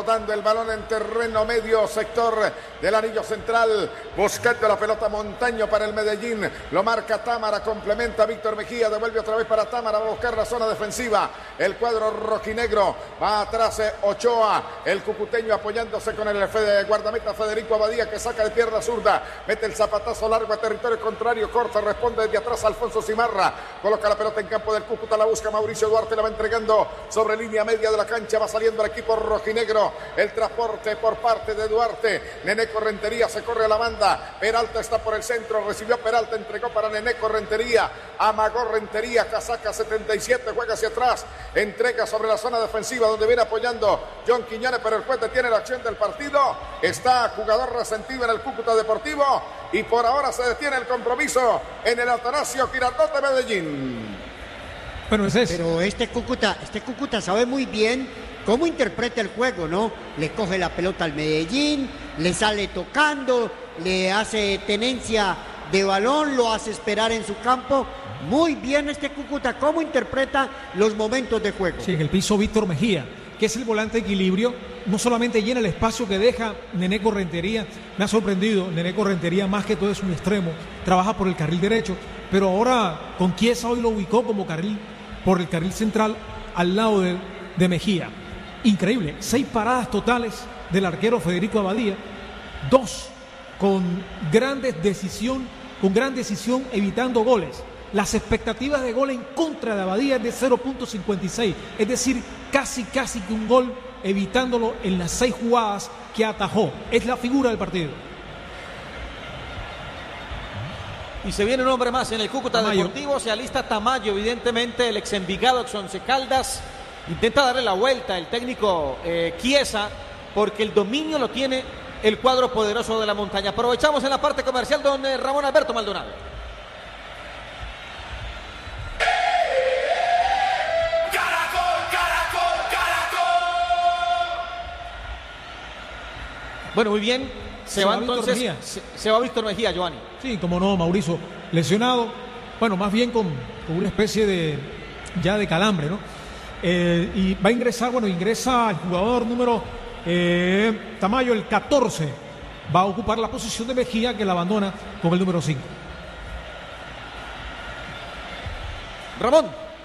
rodando el balón en terreno medio, sector del anillo central, buscando la pelota Montaño para el Medellín, lo marca Támara, complementa Víctor Mejía, devuelve otra vez para Támara, va a buscar la zona defensiva, el cuadro rojinegro, va atrás Ochoa, el cucuteño apoyándose con el guardameta Federico Abadía, que saca de pierna zurda, mete el zapatazo largo a territorio contrario, corta, responde desde atrás Alfonso Cimarra, coloca la pelota en campo del Cúcuta, la busca Mauricio Duarte, la va entregando sobre línea media de la cancha, va saliendo el equipo rojinegro, el transporte por parte de Duarte, Neneco Rentería se corre a la banda, Peralta está por el centro, recibió Peralta, entregó para Neneco Rentería, amagó Rentería, casaca 77, juega hacia atrás, entrega sobre la zona defensiva donde viene apoyando John Quiñones, pero el juez detiene la acción del partido, está jugador resentido en el Cúcuta Deportivo y por ahora se detiene el compromiso en el Atanasio Girardot de Medellín. Bueno, pero este Cúcuta sabe muy bien cómo interpreta el juego, ¿no? Le coge la pelota al Medellín, le sale tocando, le hace tenencia de balón, lo hace esperar en su campo. Muy bien este Cúcuta, cómo interpreta los momentos de juego. Sí, en el piso Víctor Mejía, que es el volante de equilibrio, no solamente llena el espacio que deja Neneco Rentería, me ha sorprendido, Neneco Rentería más que todo es un extremo, trabaja por el carril derecho, pero ahora con Chiesa hoy lo ubicó como por el carril central al lado de Mejía. Increíble, 6 paradas totales del arquero Federico Abadía, 2 con gran decisión evitando goles. Las expectativas de gol en contra de Abadía es de 0.56, es decir, casi que un gol evitándolo en las 6 jugadas que atajó. Es la figura del partido. Y se viene un hombre más en el Cúcuta Deportivo, se alista Tamayo, evidentemente el ex Envigado, ex Once Caldas, intenta darle la vuelta el técnico Chiesa, porque el dominio lo tiene el cuadro poderoso de la montaña. Aprovechamos en la parte comercial don Ramón Alberto Maldonado. Bueno, muy bien. Se va entonces. Se va Víctor Mejía, Giovanni. Sí, como no, Mauricio, lesionado. Bueno, más bien con una especie de calambre, ¿no? Y va a ingresar, ingresa el jugador número Tamayo, el 14. Va a ocupar la posición de Mejía, que la abandona con el número 5. Ramón.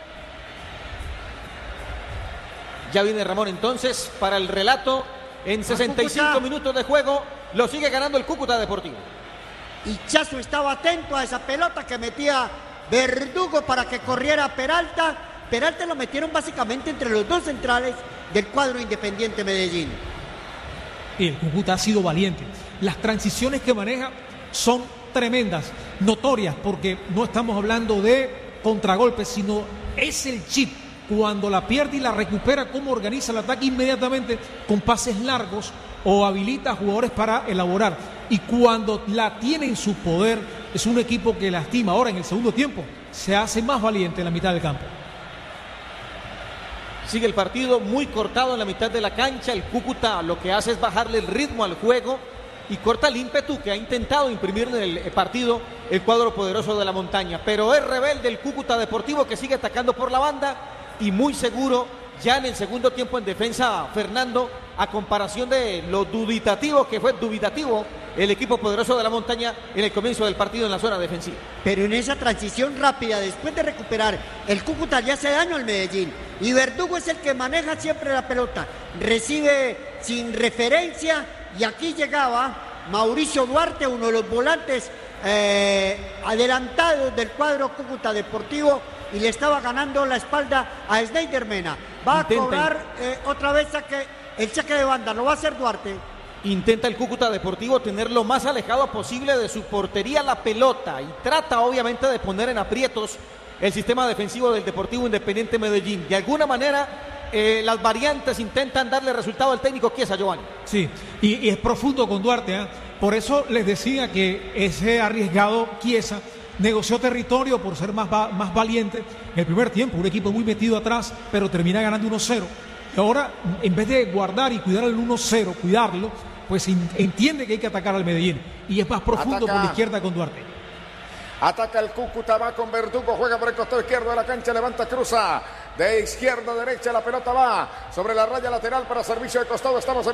Ya viene Ramón entonces para el relato. En 65 minutos de juego lo sigue ganando el Cúcuta Deportivo. Y Chazo estaba atento a esa pelota que metía Verdugo para que corriera Peralta. Peralta lo metieron básicamente entre los dos centrales del cuadro Independiente Medellín. Y el Cúcuta ha sido valiente. Las transiciones que maneja son tremendas, notorias, porque no estamos hablando de contragolpes, sino es el chip. Cuando la pierde y la recupera, cómo organiza el ataque inmediatamente con pases largos o habilita a jugadores para elaborar. Y cuando la tiene en su poder, es un equipo que lastima. Ahora en el segundo tiempo se hace más valiente en la mitad del campo. Sigue el partido muy cortado en la mitad de la cancha. El Cúcuta lo que hace es bajarle el ritmo al juego y corta el ímpetu que ha intentado imprimir en el partido el cuadro poderoso de la montaña. Pero es rebelde el Cúcuta Deportivo, que sigue atacando por la banda y muy seguro ya en el segundo tiempo en defensa, Fernando, a comparación de lo dubitativo que fue el equipo poderoso de la montaña en el comienzo del partido en la zona defensiva. Pero en esa transición rápida, después de recuperar, el Cúcuta ya hace daño al Medellín y Verdugo es el que maneja siempre la pelota, recibe sin referencia y aquí llegaba Mauricio Duarte, uno de los volantes adelantados del cuadro Cúcuta Deportivo, y le estaba ganando la espalda a Snyder Mena. Va a cobrar otra vez el saque de banda, lo va a hacer Duarte. Intenta el Cúcuta Deportivo tener lo más alejado posible de su portería la pelota y trata obviamente de poner en aprietos el sistema defensivo del Deportivo Independiente Medellín. De alguna manera las variantes intentan darle resultado al técnico Chiesa, Giovanni. Sí, y es profundo con Duarte, ¿eh? Por eso les decía que ese arriesgado Chiesa negoció territorio por ser más valiente en el primer tiempo, un equipo muy metido atrás, pero termina ganando 1-0. Y ahora, en vez de guardar y cuidar el 1-0, cuidarlo, pues entiende que hay que atacar al Medellín y es más profundo por la izquierda con Duarte. Ataca el Cúcuta, va con Verdugo, juega por el costado izquierdo de la cancha, levanta, cruza de izquierda a derecha, la pelota va sobre la raya lateral para servicio de costado. Estamos en